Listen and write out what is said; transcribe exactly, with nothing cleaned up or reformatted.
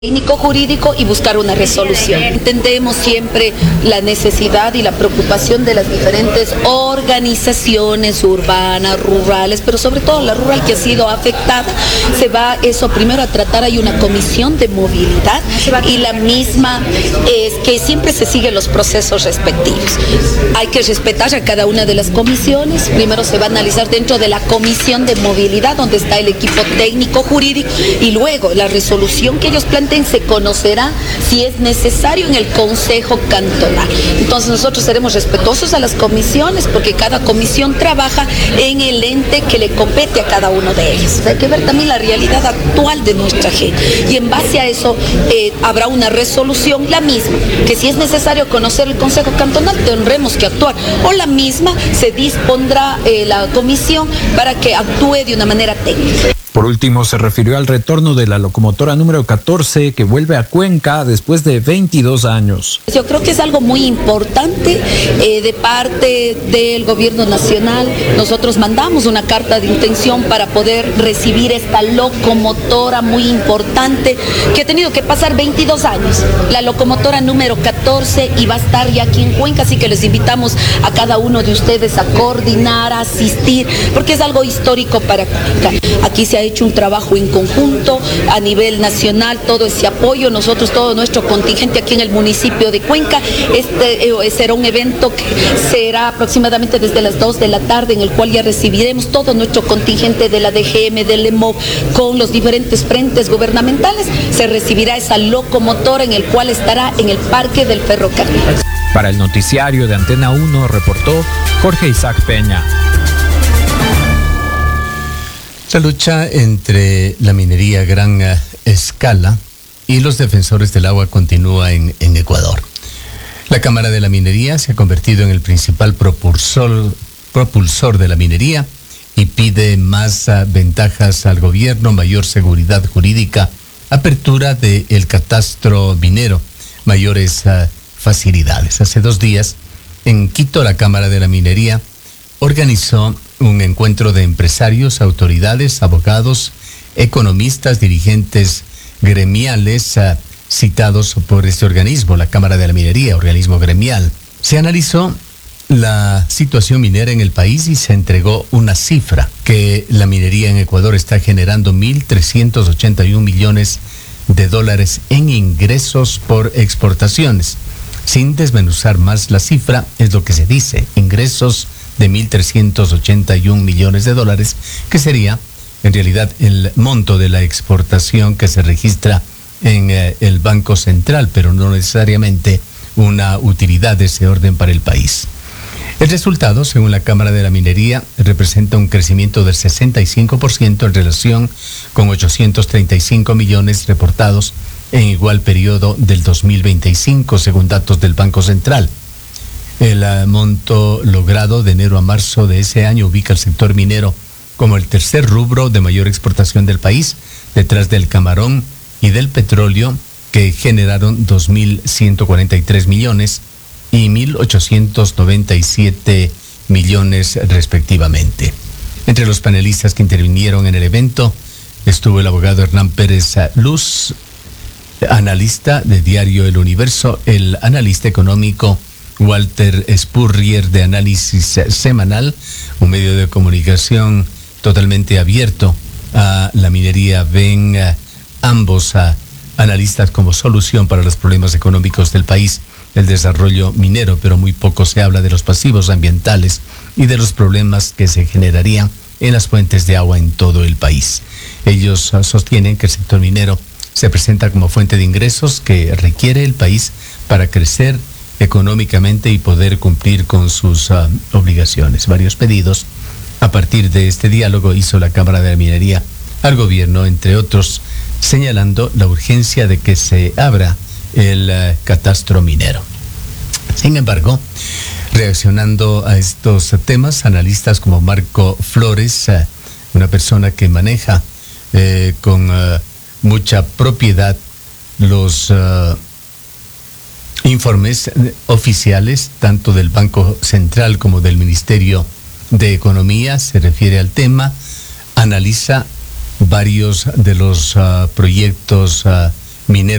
técnico jurídico y buscar una resolución. Entendemos siempre la necesidad y la preocupación de las diferentes organizaciones urbanas, rurales, pero sobre todo la rural que ha sido afectada. Se va eso primero a tratar, hay una comisión de movilidad y la misma es que siempre se siguen los procesos respectivos. Hay que respetar a cada una de las comisiones. Primero se va a analizar dentro de la comisión de movilidad donde está el equipo técnico jurídico y luego la resolución que ellos plantean se conocerá si es necesario en el Consejo Cantonal. Entonces nosotros seremos respetuosos a las comisiones porque cada comisión trabaja en el ente que le compete a cada uno de ellos. O sea, hay que ver también la realidad actual de nuestra gente y en base a eso eh, habrá una resolución, la misma, que si es necesario conocer el Consejo Cantonal tendremos que actuar, o la misma se dispondrá eh, la comisión para que actúe de una manera técnica. Por último, se refirió al retorno de la locomotora número catorce que vuelve a Cuenca después de veintidós años. Yo creo que es algo muy importante eh, de parte del gobierno nacional. Nosotros mandamos una carta de intención para poder recibir esta locomotora muy importante que ha tenido que pasar veintidós años. La locomotora número catorce y va a estar ya aquí en Cuenca, así que les invitamos a cada uno de ustedes a coordinar, a asistir, porque es algo histórico para Cuenca. Aquí se ha hecho un trabajo en conjunto a nivel nacional, todo ese apoyo, nosotros, todo nuestro contingente aquí en el municipio de Cuenca. Este eh, será un evento que será aproximadamente desde las dos de la tarde, en el cual ya recibiremos todo nuestro contingente de la D G M, del E M O V, con los diferentes frentes gubernamentales. Se recibirá esa locomotora en el cual estará en el Parque del Ferrocarril. Para el noticiario de Antena uno reportó Jorge Isaac Peña. La lucha entre la minería a gran escala y los defensores del agua continúa en, en Ecuador. La Cámara de la Minería se ha convertido en el principal propulsor, propulsor de la minería y pide más uh, ventajas al gobierno, mayor seguridad jurídica, apertura del catastro minero, mayores uh, facilidades. Hace dos días, en Quito, la Cámara de la Minería organizó un encuentro de empresarios, autoridades, abogados, economistas, dirigentes gremiales uh, citados por este organismo, la Cámara de la Minería, organismo gremial. Se analizó la situación minera en el país y se entregó una cifra que la minería en Ecuador está generando mil trescientos ochenta y un millones de dólares en ingresos por exportaciones. Sin desmenuzar más la cifra, es lo que se dice, ingresos de mil trescientos ochenta y un millones de dólares, que sería en realidad el monto de la exportación que se registra en eh, el Banco Central, pero no necesariamente una utilidad de ese orden para el país. El resultado, según la Cámara de la Minería, representa un crecimiento del sesenta y cinco por ciento en relación con ochocientos treinta y cinco millones reportados en igual periodo del dos mil veinticinco, según datos del Banco Central. El uh, monto logrado de enero a marzo de ese año ubica al sector minero como el tercer rubro de mayor exportación del país, detrás del camarón y del petróleo, que generaron dos mil ciento cuarenta y tres millones y mil ochocientos noventa y siete millones respectivamente. Entre los panelistas que intervinieron en el evento estuvo el abogado Hernán Pérez Luz, analista de Diario El Universo, el analista económico Walter Spurrier de Análisis Semanal, un medio de comunicación totalmente abierto a la minería. Ven uh, ambos uh, analistas como solución para los problemas económicos del país, el desarrollo minero, pero muy poco se habla de los pasivos ambientales y de los problemas que se generarían en las fuentes de agua en todo el país. Ellos uh, sostienen que el sector minero se presenta como fuente de ingresos que requiere el país para crecer económicamente y poder cumplir con sus uh, obligaciones. Varios pedidos a partir de este diálogo hizo la Cámara de la Minería al gobierno, entre otros, señalando la urgencia de que se abra el uh, catastro minero. Sin embargo, reaccionando a estos temas, analistas como Marco Flores, uh, una persona que maneja eh, con uh, mucha propiedad los uh, informes oficiales, tanto del Banco Central como del Ministerio de Economía, se refiere al tema, analiza varios de los uh, proyectos uh, mineros